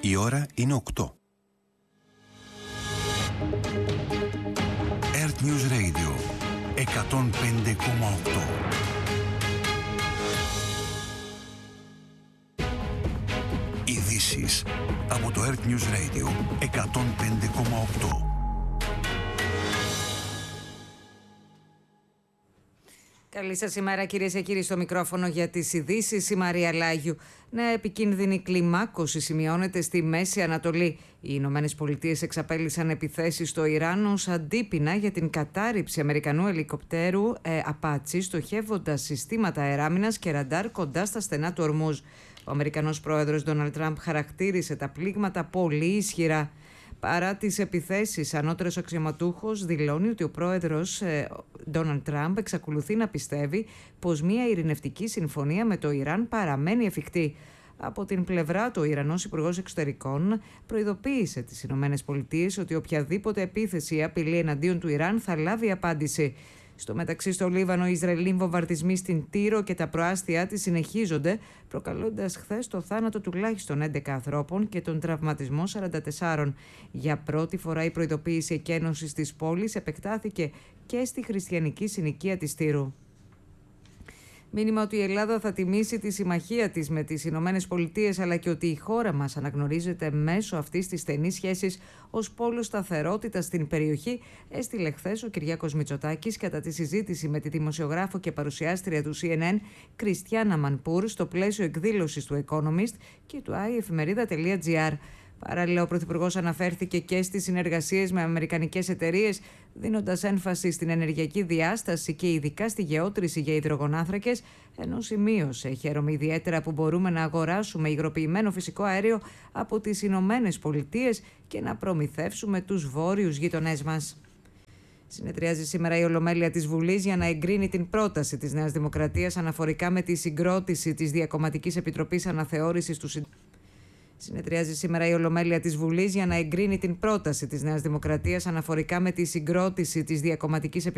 Η ώρα είναι 8. Earth News Radio 105,8. Ειδήσεις από το Earth News Radio 105,8. Καλή σας ημέρα, κυρίες και κύριοι, στο μικρόφωνο για τις ειδήσεις η Μαρία Λάγιου. Νέα επικίνδυνη κλιμάκωση σημειώνεται στη Μέση Ανατολή. Οι Ηνωμένες Πολιτείες εξαπέλυσαν επιθέσεις στο Ιράν ως αντίπεινα για την κατάρριψη αμερικανού ελικοπτέρου Απάτσι, στοχεύοντας συστήματα αεράμινας και ραντάρ κοντά στα στενά του Ορμούζ. Ο Αμερικανός πρόεδρος Ντόναλντ Τραμπ χαρακτήρισε τα πλήγματα πολύ ισχυρά. Παρά τις επιθέσεις, ανώτερος αξιωματούχος δηλώνει ότι ο πρόεδρος Ντόναλντ Τραμπ εξακολουθεί να πιστεύει πως μια ειρηνευτική συμφωνία με το Ιράν παραμένει εφικτή. Από την πλευρά του, ο Ιρανός Υπουργός Εξωτερικών προειδοποίησε τις Ηνωμένες Πολιτείες ότι οποιαδήποτε επίθεση ή απειλή εναντίον του Ιράν θα λάβει απάντηση. Στο μεταξύ, στο Λίβανο, οι Ισραηλοί βομβαρδισμοί στην Τύρο και τα προάστια της συνεχίζονται, προκαλώντας χθες το θάνατο τουλάχιστον 11 ανθρώπων και τον τραυματισμό 44. Για πρώτη φορά η προειδοποίηση εκένωσης της πόλης επεκτάθηκε και στη χριστιανική συνοικία της Τύρου. Μήνυμα ότι η Ελλάδα θα τιμήσει τη συμμαχία της με τις Ηνωμένες Πολιτείες, αλλά και ότι η χώρα μας αναγνωρίζεται μέσω αυτής της στενής σχέσης ως πόλος σταθερότητας στην περιοχή, έστειλε χθες ο Κυριάκος Μητσοτάκης κατά τη συζήτηση με τη δημοσιογράφο και παρουσιάστρια του CNN Κριστιάνα Μανπούρ στο πλαίσιο εκδήλωσης του Economist και του iefemerida.gr. Παράλληλα, ο Πρωθυπουργός αναφέρθηκε και στις συνεργασίες με αμερικανικές εταιρείες, δίνοντας έμφαση στην ενεργειακή διάσταση και ειδικά στη γεώτρηση για υδρογονάνθρακες, ενώ σημείωσε: χαίρομαι ιδιαίτερα που μπορούμε να αγοράσουμε υγροποιημένο φυσικό αέριο από τις Ηνωμένες Πολιτείες και να προμηθεύσουμε τους βόρειους γείτονές μας. Συνεδριάζει σήμερα η Ολομέλεια της Βουλής για να εγκρίνει την πρόταση της Νέας Δημοκρατίας αναφορικά με τη συγκρότηση της Διακομματικής Επιτροπής Αναθεώρησης του Συνεδριάζει σήμερα η Ολομέλεια της Βουλής για να εγκρίνει την πρόταση της Νέας Δημοκρατίας αναφορικά με τη συγκρότηση της Διακομματικής Επιτροπής